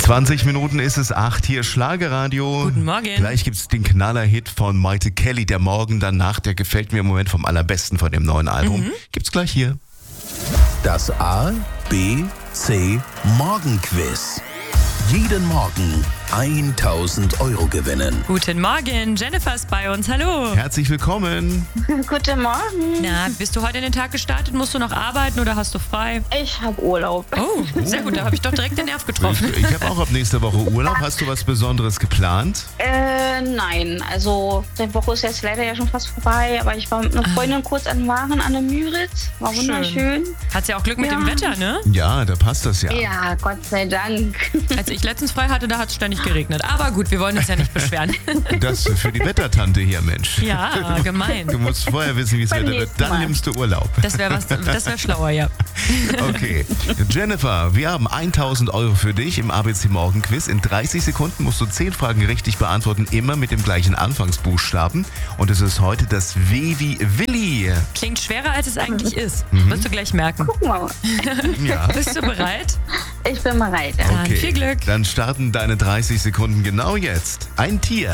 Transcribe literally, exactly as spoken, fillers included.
zwanzig Minuten ist es acht, hier Schlagerradio. Guten Morgen. Gleich gibt's den Knaller-Hit von Maite Kelly, der Morgen danach. Der gefällt mir im Moment vom allerbesten von dem neuen Album. Mhm. Gibt's gleich hier. Das A, B, C Morgenquiz. Jeden Morgen tausend Euro gewinnen. Guten Morgen, Jennifer ist bei uns. Hallo. Herzlich willkommen. Guten Morgen. Na, bist du heute in den Tag gestartet? Musst du noch arbeiten oder hast du frei? Ich habe Urlaub. Oh, sehr gut. Da habe ich doch direkt den Nerv getroffen. Ich, ich habe auch ab nächster Woche Urlaub. Hast du was Besonderes geplant? Äh, nein. Also, die Woche ist jetzt leider ja schon fast vorbei, aber ich war mit einer Freundin kurz an Waren an der Müritz. War wunderschön. Hat's ja auch Glück mit Ja. dem Wetter, ne? Ja, da passt das ja. Ja, Gott sei Dank. Als ich letztens frei hatte, da hat es ständig geregnet. Aber gut, wir wollen uns ja nicht beschweren. Das für die Wettertante hier, Mensch. Ja, gemein. Du musst vorher wissen, wie es Beim Wetter wird. nächsten Dann Mal. nimmst du Urlaub. Das wäre was, das wäre schlauer, ja. Okay. Jennifer, wir haben tausend Euro für dich im A B C Morgen Quiz. In dreißig Sekunden musst du zehn Fragen richtig beantworten, immer mit dem gleichen Anfangsbuchstaben. Und es ist heute das W wie Willi. Klingt schwerer, als es eigentlich ist. Wirst du gleich merken. Gucken wir mal. Ja. Bist du bereit? Ich bin bereit. Ja. Dann viel Glück. Dann starten deine dreißig Sekunden genau jetzt. Ein Tier